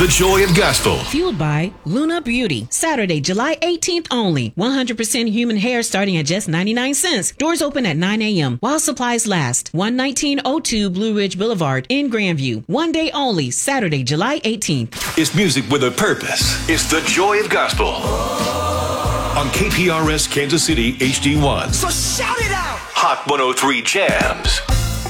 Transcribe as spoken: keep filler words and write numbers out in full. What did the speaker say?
The Joy of Gospel. Fueled by Luna Beauty. Saturday, July eighteenth only. one hundred percent human hair starting at just ninety-nine cents. Doors open at nine a.m. while supplies last. one nineteen oh two Blue Ridge Boulevard in Grandview. One day only. Saturday, July eighteenth. It's music with a purpose. It's The Joy of Gospel. On K P R S Kansas City H D one. So shout it out! Hot one oh three Jams.